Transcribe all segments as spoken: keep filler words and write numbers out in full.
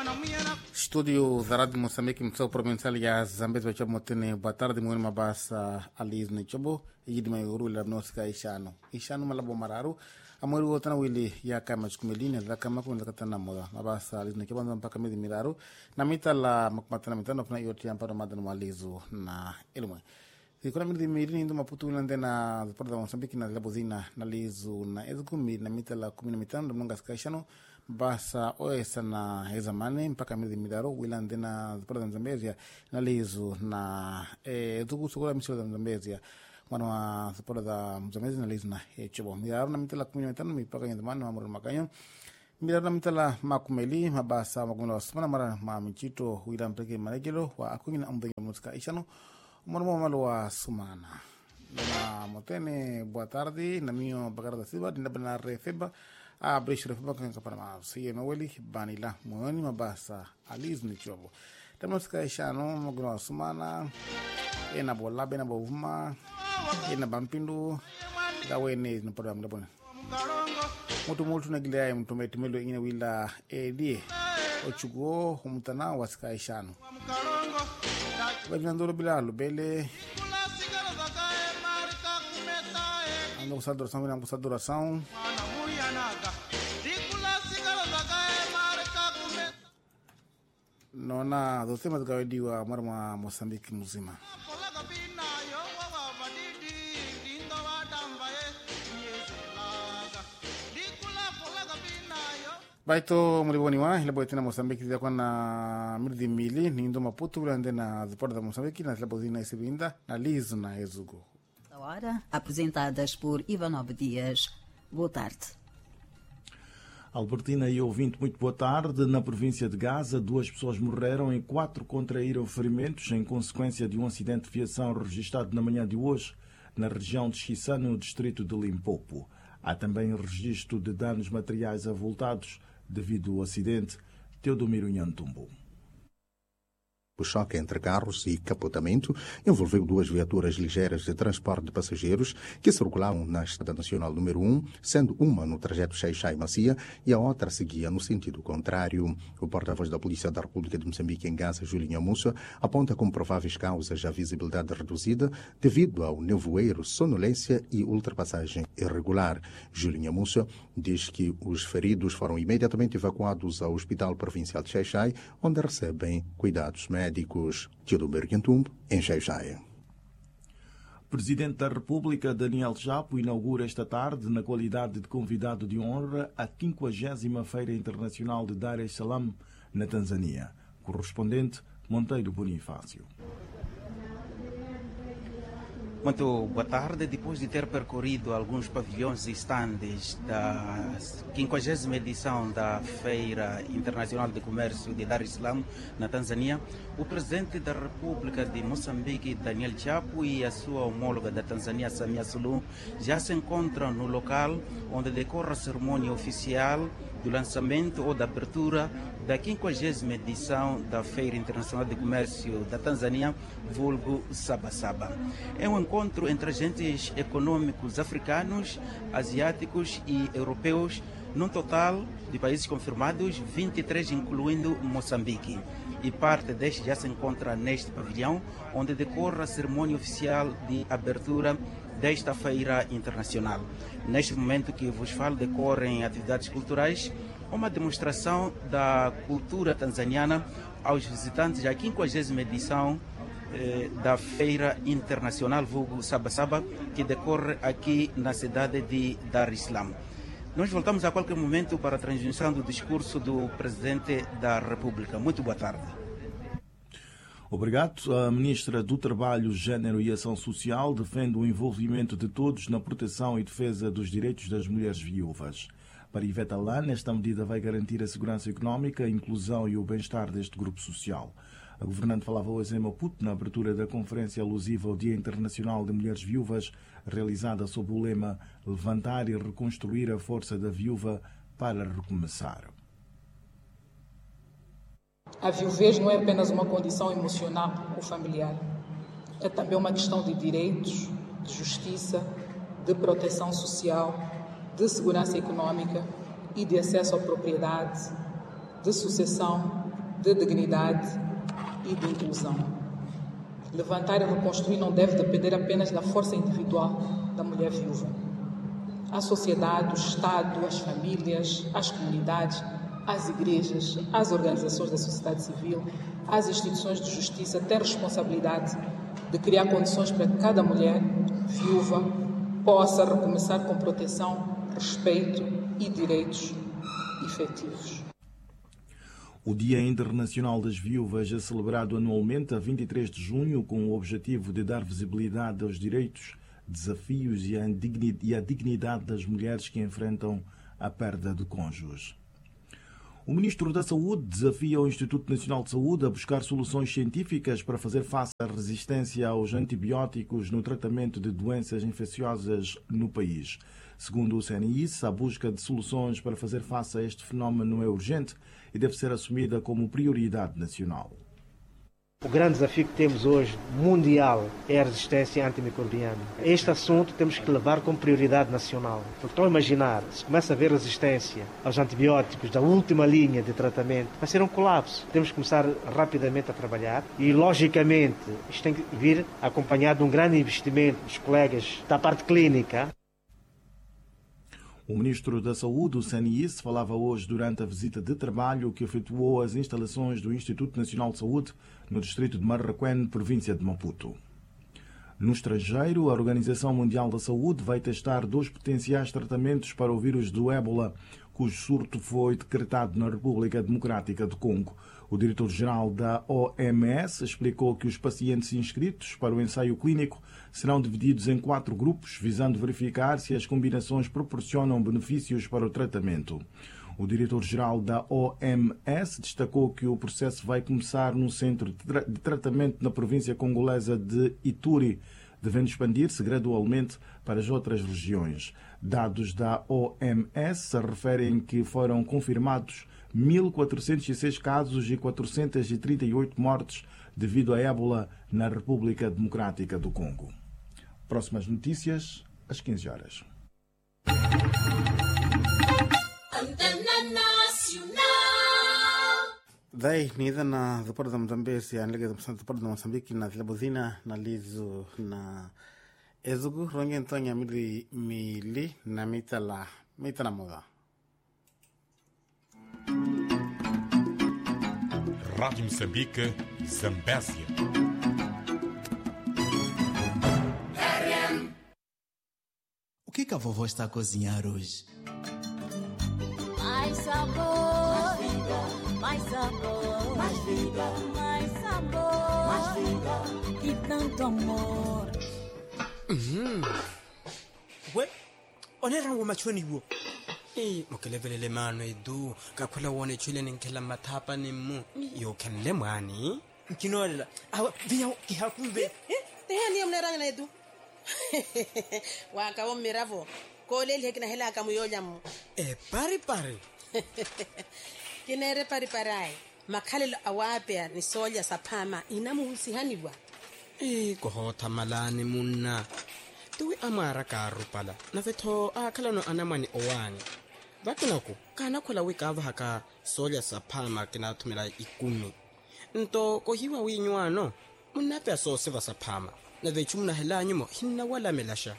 Estúdio da Rádio Moçambique, Missão Provincial ya Zambezi wa Chobo Motene, boa tarde, mwini mabasa aliz ni Chobo, yidi mayuru la mnosika ishano. Ishano malabo mararu, amwiri wotana wili ya kama chukumelini, la kama kumila katana moda, mabasa aliz ni Chobo, mpaka midi miraru, na mita la makumatana mitano, kuna yoti ya mparo madana mwalizu na ilumwe. Kuna midi mirini ndu maputu wilande na Zipora da Moçambique na labo zina na lizu na ezukumi na mita la kumi na mitano, mnunga sika ishano, basa oesa na hezamane mpaka mizi midaro wilande na Zipora da Zambezia na lizu na e, zugu sukula misio da Zambezia mwana wa Zipora da Zambezia na lizu na e, Chobo midaro na mitala kumi na mitano mipaka nyezamane wa muru makanyo midaro na mitala makumeli mabasa makumela wa sumana mara mamichito wila mpeke maregelo wa akungi na umdhengi musika ishano mwana mwamalo wa sumana na motene boa tarde na mio bagara da Silva dinda bana refeba a brisho refeba kanka para ma siye maweli banila mwani mabasa aliz ni Chobo tamusika ishano maguna wa sumana ena bola bena bovuma ena bampindu gawe ne no para mda bona mutu mutu na gilaya mtu metimelo ina wila edie ochugo humtana wasika ishano Bavinandoro bila lubele ando kusado ração ando kusado ração nona dote mazgawedi wa marma Moçambique mzima baito mriboni wa ile boitina Moçambique dia kwa na mirdi mili ni ndo Maputo wilande na Zipora da Moçambique na labozina isibinda na lizo na ezugo da hora apresentadas por Ivanov Dias. Boa tarde. Albertina e ouvinte, muito boa tarde. Na província de Gaza, duas pessoas morreram e quatro contraíram ferimentos em consequência de um acidente de viação registrado na manhã de hoje na região de Xissan, no distrito de Limpopo. Há também registro de danos materiais avultados devido ao acidente. Teodomiro Nhantumbo. O choque entre carros e capotamento envolveu duas viaturas ligeiras de transporte de passageiros que circulavam na Estrada Nacional número um, sendo uma no trajeto Xai-Xai-Macia e a outra seguia no sentido contrário. O porta-voz da Polícia da República de Moçambique em Gaza, Julinho Amusso, aponta como prováveis causas a visibilidade reduzida devido ao nevoeiro, sonolência e ultrapassagem irregular. Julinho Amusso diz que os feridos foram imediatamente evacuados ao Hospital Provincial de Xai-Xai, onde recebem cuidados médicos. médicos. Teodomiro Nhantumbo, em Xai-Xai. Presidente da República, Daniel Chapo, inaugura esta tarde, na qualidade de convidado de honra, a quinquagésima Feira Internacional de Dar es Salaam, na Tanzânia. Correspondente, Monteiro Bonifácio. Muito boa tarde. Depois de ter percorrido alguns pavilhões e estandes da quinquagésima edição da Feira Internacional de Comércio de Dar es Salaam, na Tanzânia, o Presidente da República de Moçambique, Daniel Chapo, e a sua homóloga da Tanzânia, Samia Suluhu, já se encontram no local onde decorre a cerimônia oficial do lançamento ou da abertura da quinquagésima edição da Feira Internacional de Comércio da Tanzânia, vulgo Sabasaba. É um encontro entre agentes econômicos africanos, asiáticos e europeus, num total de países confirmados, vinte e três, incluindo Moçambique. E parte deste já se encontra neste pavilhão, onde decorre a cerimônia oficial de abertura desta Feira Internacional. Neste momento que vos falo, decorrem atividades culturais, uma demonstração da cultura tanzaniana aos visitantes da quinquagésima edição eh, da Feira Internacional vulgo Sabasaba, que decorre aqui na cidade de Dar es Salaam. Nós voltamos a qualquer momento para a transmissão do discurso do Presidente da República. Muito boa tarde. Obrigado. A Ministra do Trabalho, Gênero e Ação Social defende o envolvimento de todos na proteção e defesa dos direitos das mulheres viúvas. Para Iveta Lana, esta medida vai garantir a segurança económica, a inclusão e o bem-estar deste grupo social. A governante falava hoje em Maputo na abertura da conferência alusiva ao Dia Internacional de Mulheres Viúvas, realizada sob o lema Levantar e reconstruir a força da viúva para recomeçar. A viuvez não é apenas uma condição emocional ou familiar. É também uma questão de direitos, de justiça, de proteção social, de segurança econômica e de acesso à propriedade, de sucessão de dignidade e de inclusão. Levantar e reconstruir não deve depender apenas da força individual da mulher viúva. A sociedade, o Estado, as famílias, as comunidades, as igrejas, as organizações da sociedade civil, as instituições de justiça têm responsabilidade de criar condições para que cada mulher viúva possa recomeçar com proteção, respeito e direitos efetivos. O Dia Internacional das Viúvas é celebrado anualmente a vinte e três de junho com o objetivo de dar visibilidade aos direitos, desafios e à dignidade das mulheres que enfrentam a perda de cônjuges. O Ministro da Saúde desafia o Instituto Nacional de Saúde a buscar soluções científicas para fazer face à resistência aos antibióticos no tratamento de doenças infecciosas no país. Segundo o C N I S, a busca de soluções para fazer face a este fenómeno é urgente e deve ser assumida como prioridade nacional. O grande desafio que temos hoje, mundial, é a resistência antimicrobiana. Este assunto temos que levar como prioridade nacional. Porque estão a imaginar, se começa a haver resistência aos antibióticos da última linha de tratamento, vai ser um colapso. Temos que começar rapidamente a trabalhar e, logicamente, isto tem que vir acompanhado de um grande investimento dos colegas da parte clínica. O Ministro da Saúde, o C N I S, falava hoje durante a visita de trabalho que efetuou às instalações do Instituto Nacional de Saúde no distrito de Marraquém, província de Maputo. No estrangeiro, a Organização Mundial da Saúde vai testar dois potenciais tratamentos para o vírus do ébola, cujo surto foi decretado na República Democrática do Congo. O diretor-geral da O M S explicou que os pacientes inscritos para o ensaio clínico serão divididos em quatro grupos, visando verificar se as combinações proporcionam benefícios para o tratamento. O diretor-geral da O M S destacou que o processo vai começar num centro de, tra de tratamento na província congolesa de Ituri, devendo expandir-se gradualmente para as outras regiões. Dados da O M S referem que foram confirmados mil quatrocentos e seis casos e quatrocentas e trinta e oito mortes devido a ébola na República Democrática do Congo. Próximas notícias, às quinze horas. Daí, nida na depois da Moçambique, a Liga de depois da Moçambique na Labozina, na Lizo, na Ezugu, Ronge Antônia Mili Mili, na Mitala, Mitala Moda. Rádio Moçambique, Zambésia. O que, que a vovó está a cozinhar hoje? Mais sabor, mais vida, mais sabor, mais vida, mais sabor, mais vida e tanto amor. Uhum. Ué, olha rango machoni wo. Eh, mokelevelele mano edu, kakhula wone chile ninkela mathapa nimu. Yo kenle mani. Kinola. Awa via ki hakumbe. Eh, tehani amneranga edu. Waka womiravo. Kole lekina hela kamuyonya mu. Eh, pari pari. Kinere pari parai. Makhalelo awapea ni soja saphama inamu usihaniwa. Eh, kohota malani munna. Tuwi amara karu pala. Na vetho akhala no anamani owani. Vakinako kana khola wikava haka soja saphama kina thumela ikumi. Nto kohiwa winywano munape so seva saphama. Na vechumna helanyimo hinna wala melasha.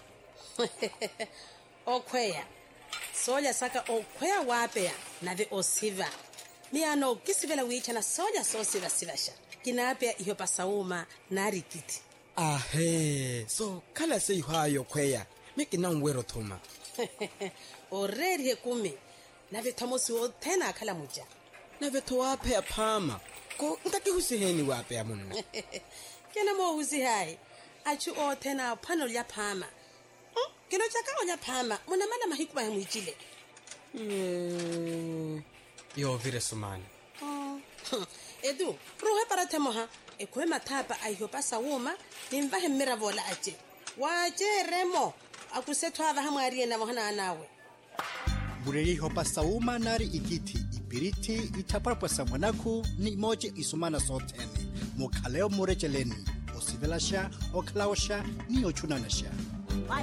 Okhweya. Soja saka okhweya wapea na ve osiva. Miano kisivela wicha na soja so siva sivasha. Kinapea iyo pasauma na rikiti. Ahe, so kala se ihayo khweya. Mikina nwero thuma. Already hekumi. Na ve thomosi o tena kala muja. Na ve thoapea phama. Ko ntaki husiheni wapea munna. Kena mo husihai. Achu o tena pano ya phama. Kino chaka onya phama mona mana mahikuba he muichile. Mm. Yo vire sumani. Oh. Edu, ruhe para temoha. Ekwe mathapa ayo pasa woma nimba he miravola ache. Waje remo akusetwa ava hamwari na mohana anawe. Bureri hopa sauma nari ikiti ipiriti itapapa samanaku ni moje isumana sotene. Mokaleo murecheleni. Osivelasha oklaosha ni ochunanasha.